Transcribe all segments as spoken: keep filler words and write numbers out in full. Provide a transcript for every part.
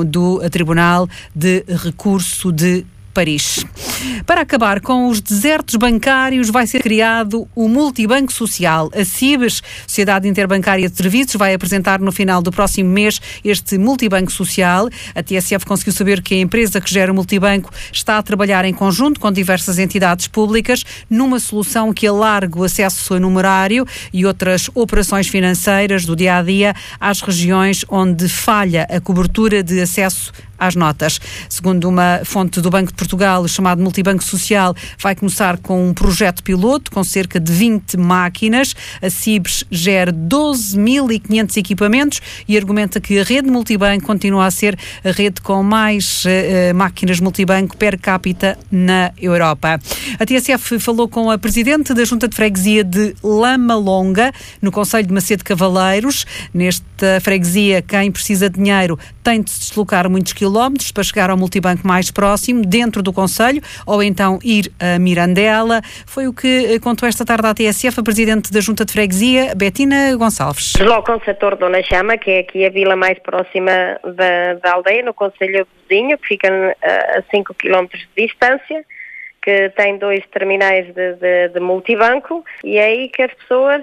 decisão do Tribunal de Recurso de Paris. Para acabar com os desertos bancários, vai ser criado o Multibanco Social. A Cibes, Sociedade Interbancária de Serviços, vai apresentar no final do próximo mês este Multibanco Social. A T S F conseguiu saber que a empresa que gera o multibanco está a trabalhar em conjunto com diversas entidades públicas numa solução que alargue o acesso a numerário e outras operações financeiras do dia-a-dia às regiões onde falha a cobertura de acesso às notas. Segundo uma fonte do Banco de Portugal, o chamado Multibanco Social vai começar com um projeto piloto com cerca de vinte máquinas. A Cibes gera doze mil e quinhentos equipamentos e argumenta que a rede multibanco continua a ser a rede com mais uh, máquinas multibanco per capita na Europa. A T S F falou com a Presidente da Junta de Freguesia de Lama Longa, no Concelho de Macedo Cavaleiros. Nesta freguesia, quem precisa de dinheiro tem de se deslocar muitos quilómetros para chegar ao multibanco mais próximo, dentro do concelho, ou então ir a Mirandela. Foi o que contou esta tarde à T S F a Presidente da Junta de Freguesia, Betina Gonçalves. Deslocam-se a Torre Dona Chama, que é aqui a vila mais próxima da, da aldeia, no concelho vizinho, que fica a cinco quilómetros de distância, que tem dois terminais de, de, de multibanco, e é aí que as pessoas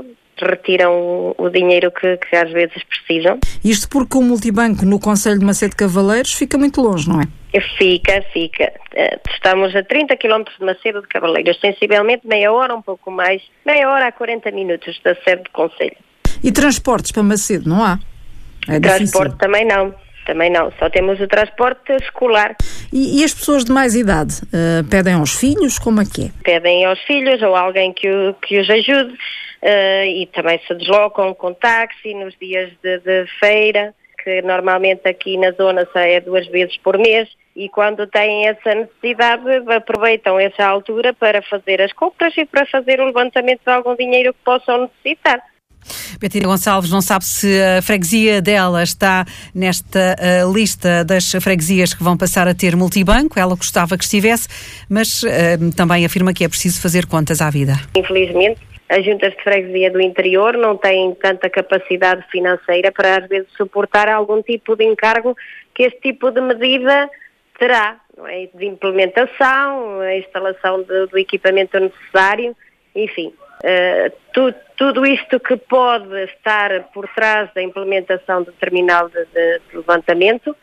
retiram o dinheiro que, que às vezes precisam. Isto porque o multibanco no Concelho de Macedo Cavaleiros fica muito longe, não é? Fica, fica. Estamos a trinta quilómetros de Macedo de Cavaleiros, sensivelmente meia hora, um pouco mais, meia hora a quarenta minutos da sede do Concelho. E transportes para Macedo, não há? É transporte difícil. Também não. Também não, só temos o transporte escolar. E, e as pessoas de mais idade uh, pedem aos filhos, como é que é? Pedem aos filhos ou alguém que, o, que os ajude uh, e também se deslocam com táxi nos dias de, de feira, que normalmente aqui na zona é duas vezes por mês, e quando têm essa necessidade aproveitam essa altura para fazer as compras e para fazer o levantamento de algum dinheiro que possam necessitar. Betina Gonçalves não sabe se a freguesia dela está nesta uh, lista das freguesias que vão passar a ter multibanco. Ela gostava que estivesse, mas uh, também afirma que é preciso fazer contas à vida. Infelizmente, as juntas de freguesia do interior não têm tanta capacidade financeira para, às vezes, suportar algum tipo de encargo que este tipo de medida terá, não é? De implementação, a instalação de, do equipamento necessário, enfim. Uh, tu, tudo isto que pode estar por trás da implementação do terminal de, de, de levantamento,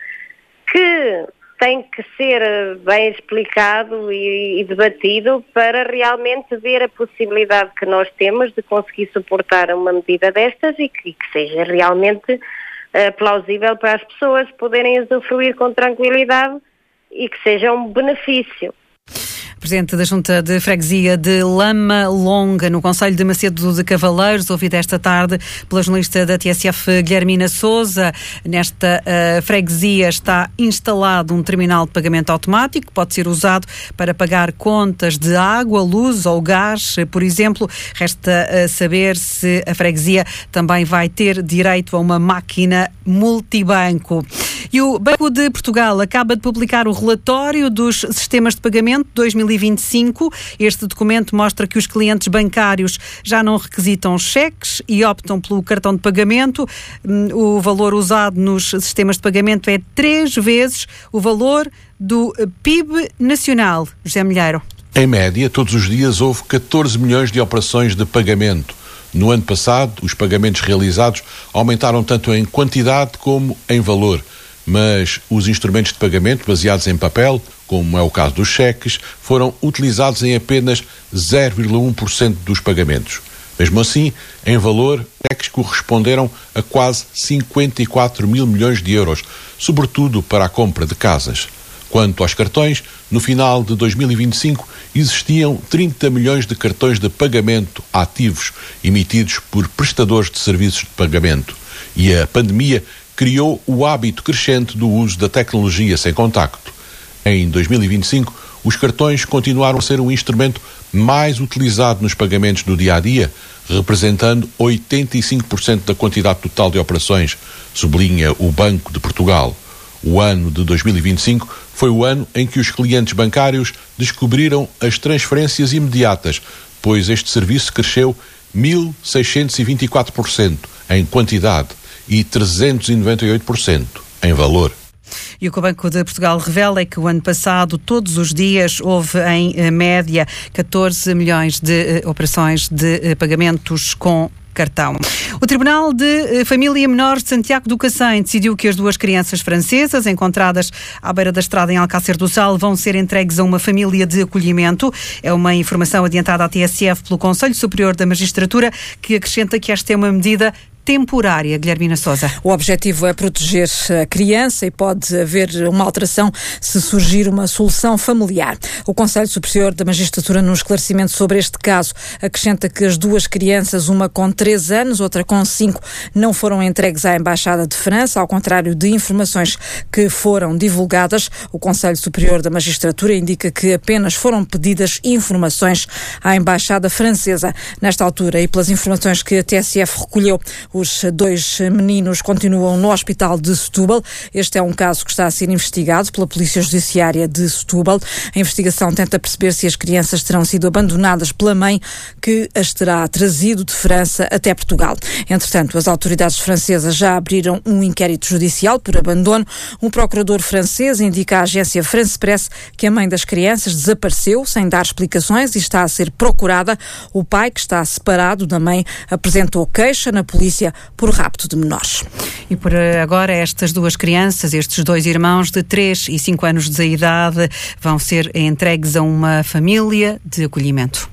que tem que ser bem explicado e, e debatido para realmente ver a possibilidade que nós temos de conseguir suportar uma medida destas e que, que seja realmente uh, plausível para as pessoas poderem usufruir com tranquilidade e que seja um benefício. Presidente da Junta de Freguesia de Lama Longa, no Concelho de Macedo de Cavaleiros, ouvida esta tarde pela jornalista da T S F, Guilhermina Sousa. Nesta uh, freguesia está instalado um terminal de pagamento automático que pode ser usado para pagar contas de água, luz ou gás, por exemplo. Resta uh, saber se a freguesia também vai ter direito a uma máquina multibanco. E o Banco de Portugal acaba de publicar o relatório dos sistemas de pagamento dois mil e vinte e cinco. Este documento mostra que os clientes bancários já não requisitam cheques e optam pelo cartão de pagamento. O valor usado nos sistemas de pagamento é três vezes o valor do P I B nacional. José Milheiro. Em média, todos os dias houve catorze milhões de operações de pagamento. No ano passado, os pagamentos realizados aumentaram tanto em quantidade como em valor. Mas os instrumentos de pagamento baseados em papel, como é o caso dos cheques, foram utilizados em apenas zero vírgula um por cento dos pagamentos. Mesmo assim, em valor, cheques corresponderam a quase cinquenta e quatro mil milhões de euros, sobretudo para a compra de casas. Quanto aos cartões, no final de dois mil e vinte e cinco existiam trinta milhões de cartões de pagamento ativos emitidos por prestadores de serviços de pagamento. E a pandemia criou o hábito crescente do uso da tecnologia sem contacto. Em dois mil e vinte e cinco, os cartões continuaram a ser o instrumento mais utilizado nos pagamentos do dia-a-dia, representando oitenta e cinco por cento da quantidade total de operações, sublinha o Banco de Portugal. O ano de dois mil e vinte e cinco foi o ano em que os clientes bancários descobriram as transferências imediatas, pois este serviço cresceu mil seiscentos e vinte e quatro por cento em quantidade e trezentos e noventa e oito por cento em valor. E o que o Banco de Portugal revela é que o ano passado, todos os dias, houve em média catorze milhões de operações de pagamentos com cartão. O Tribunal de Família e Menores de Santiago do Cacém decidiu que as duas crianças francesas encontradas à beira da estrada em Alcácer do Sal vão ser entregues a uma família de acolhimento. É uma informação adiantada à T S F pelo Conselho Superior da Magistratura, que acrescenta que esta é uma medida temporária. Guilhermina Sousa. O objetivo é proteger a criança e pode haver uma alteração se surgir uma solução familiar. O Conselho Superior da Magistratura, num esclarecimento sobre este caso, acrescenta que as duas crianças, uma com três anos, outra com cinco, não foram entregues à Embaixada de França, ao contrário de informações que foram divulgadas. O Conselho Superior da Magistratura indica que apenas foram pedidas informações à Embaixada Francesa. Nesta altura, e pelas informações que a T S F recolheu, os dois meninos continuam no Hospital de Setúbal. Este é um caso que está a ser investigado pela Polícia Judiciária de Setúbal. A investigação tenta perceber se as crianças terão sido abandonadas pela mãe, que as terá trazido de França até Portugal. Entretanto, as autoridades francesas já abriram um inquérito judicial por abandono. Um procurador francês indica à agência France Press que a mãe das crianças desapareceu sem dar explicações e está a ser procurada. O pai, que está separado da mãe, apresentou queixa na polícia por rapto de menores. E por agora estas duas crianças, estes dois irmãos de três e cinco anos de idade, vão ser entregues a uma família de acolhimento.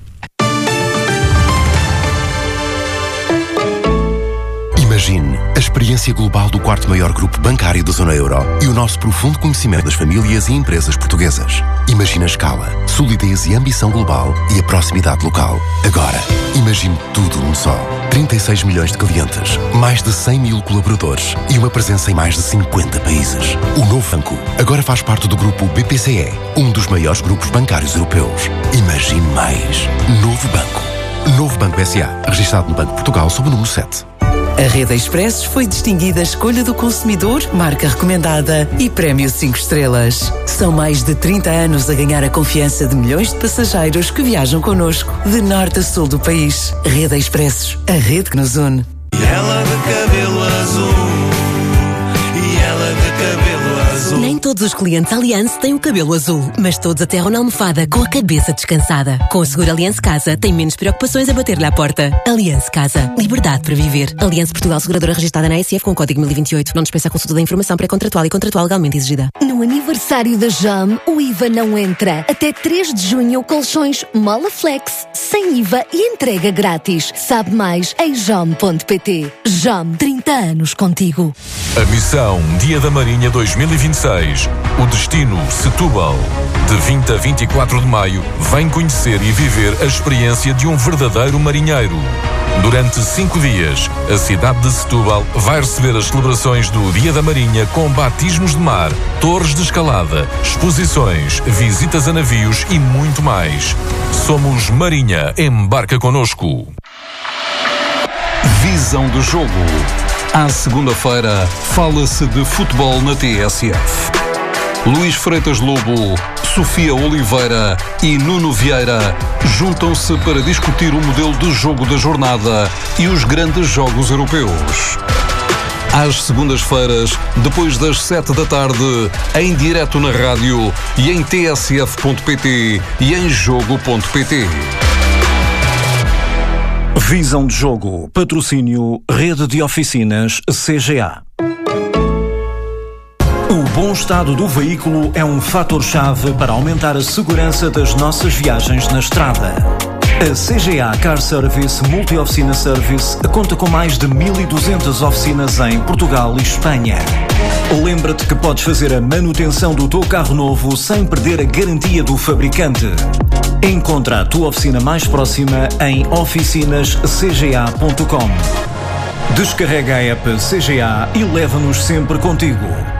Imagine a experiência global do quarto maior grupo bancário da zona euro e o nosso profundo conhecimento das famílias e empresas portuguesas. Imagine a escala, solidez e ambição global e a proximidade local. Agora, imagine tudo num só. trinta e seis milhões de clientes, mais de cem mil colaboradores e uma presença em mais de cinquenta países. O novo banco agora faz parte do grupo B P C E, um dos maiores grupos bancários europeus. Imagine mais. Novo Banco. Novo Banco S A, registado no Banco de Portugal sob o número sete. A Rede Expressos foi distinguida Escolha do Consumidor, marca recomendada e prémio cinco estrelas. São mais de trinta anos a ganhar a confiança de milhões de passageiros que viajam connosco, de norte a sul do país. Rede Expressos, a rede que nos une. E ela de cabelo azul, e ela de cabelo azul. Nem todos os clientes Allianz têm o cabelo azul, mas todos aterram na almofada com a cabeça descansada. Com o seguro Allianz Casa, tem menos preocupações a bater-lhe à porta. Allianz Casa. Liberdade para viver. Allianz Portugal, seguradora registrada na A S F com código mil e vinte e oito. Não dispensa a consulta da informação pré-contratual e contratual legalmente exigida. No aniversário da Jam, o I V A não entra. Até três de junho, colchões Mola Flex, sem I V A e entrega grátis. Sabe mais em jam ponto pt. Jam, trinta anos contigo. A missão Dia da Marinha dois mil e vinte e seis. O destino Setúbal. De vinte a vinte e quatro de maio, vem conhecer e viver a experiência de um verdadeiro marinheiro. Durante cinco dias, a cidade de Setúbal vai receber as celebrações do Dia da Marinha com batismos de mar, torres de escalada, exposições, visitas a navios e muito mais. Somos Marinha, embarca connosco. Visão do jogo. À segunda-feira, fala-se de futebol na T S F. Luís Freitas Lobo, Sofia Oliveira e Nuno Vieira juntam-se para discutir o modelo de jogo da jornada e os grandes jogos europeus. Às segundas-feiras, depois das sete da tarde, em direto na rádio e em t s f ponto p t e em jogo ponto p t. Visão de jogo. Patrocínio Rede de Oficinas C G A. O bom estado do veículo é um fator-chave para aumentar a segurança das nossas viagens na estrada. A C G A Car Service Multi-Oficina Service conta com mais de mil e duzentas oficinas em Portugal e Espanha. Lembra-te que podes fazer a manutenção do teu carro novo sem perder a garantia do fabricante. Encontra a tua oficina mais próxima em oficinas c g a ponto com. Descarrega a app C G A e leva-nos sempre contigo.